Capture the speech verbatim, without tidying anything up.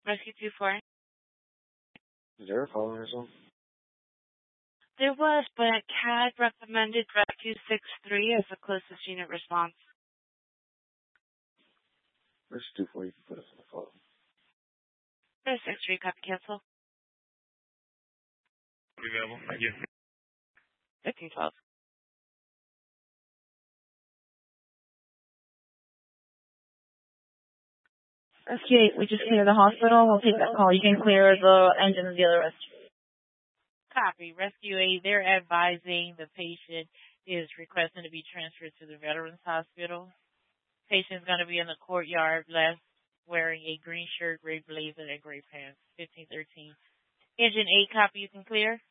Rescue two four. Is there a phone or something? There was, but C A D recommended Rescue six three as the closest unit response. Let's do for you can put us on the phone. There's six three, copy cancel. Available. Thank you. fifteen twelve. Rescue eight, we just cleared the hospital. We'll take that call. You can clear the engine of the other rescue. Copy. Rescue eight, they're advising the patient is requesting to be transferred to the Veterans Hospital. Patient's going to be in the courtyard left, wearing a green shirt, gray blazer, and gray pants. fifteen thirteen. Engine eight, copy, you can clear.